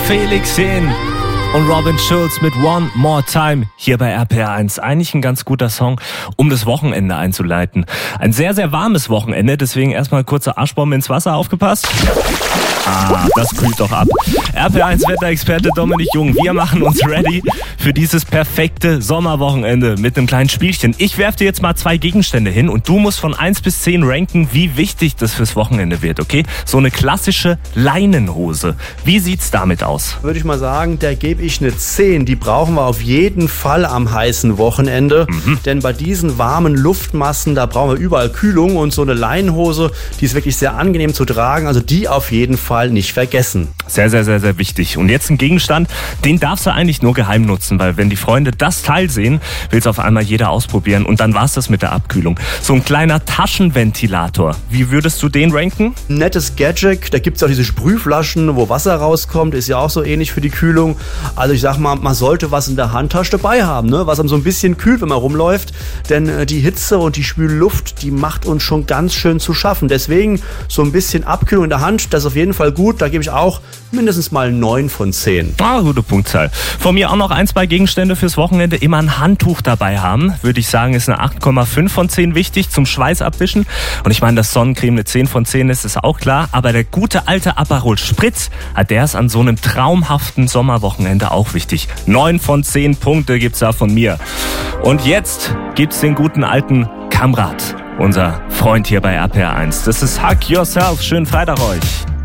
Felix Jähn und Robin Schulz mit One More Time hier bei RPR1. Eigentlich ein ganz guter Song, um das Wochenende einzuleiten. Ein sehr, sehr warmes Wochenende, deswegen erstmal kurze Arschbombe ins Wasser, aufgepasst. Das kühlt doch ab. RPR1 Wetterexperte Dominik Jung, wir machen uns ready für dieses perfekte Sommerwochenende mit einem kleinen Spielchen. Ich werfe dir jetzt mal 2 Gegenstände hin und du musst von 1 bis 10 ranken, wie wichtig das fürs Wochenende wird, okay? So eine klassische Leinenhose. Wie sieht's damit aus? Würde ich mal sagen, der gebe ich eine 10. Die brauchen wir auf jeden Fall am heißen Wochenende. Denn bei diesen warmen Luftmassen, da brauchen wir überall Kühlung. Und so eine Leinenhose, die ist wirklich sehr angenehm zu tragen. Also die auf jeden Fall nicht vergessen. Sehr, sehr, sehr, sehr wichtig. Und jetzt ein Gegenstand, den darfst du eigentlich nur geheim nutzen, weil wenn die Freunde das Teil sehen, will es auf einmal jeder ausprobieren und dann war's das mit der Abkühlung. So ein kleiner Taschenventilator. Wie würdest du den ranken? Nettes Gadget. Da gibt es auch diese Sprühflaschen, wo Wasser rauskommt. Ist ja auch so ähnlich für die Kühlung. Also ich sag mal, man sollte was in der Handtasche dabei haben, ne? Was einem so ein bisschen kühlt, wenn man rumläuft. Denn die Hitze und die schwüle Luft, die macht uns schon ganz schön zu schaffen. Deswegen so ein bisschen Abkühlung in der Hand, das ist auf jeden Fall gut. Da gebe ich auch mindestens mal 9 von 10. Gute Punktzahl. Von mir auch noch 1, 2 Gegenstände fürs Wochenende. Immer ein Handtuch dabei haben. Würde ich sagen, ist eine 8,5 von 10 wichtig zum Schweiß abwischen. Und ich meine, dass Sonnencreme eine 10 von 10 ist auch klar. Aber der gute alte Aperol Spritz, der ist an so einem traumhaften Sommerwochenende auch wichtig. 9 von 10 Punkte gibt's da von mir. Und jetzt gibt's den guten alten Kamrat, unser Freund hier bei RPR1. Das ist Hug Yourself. Schönen Freitag euch.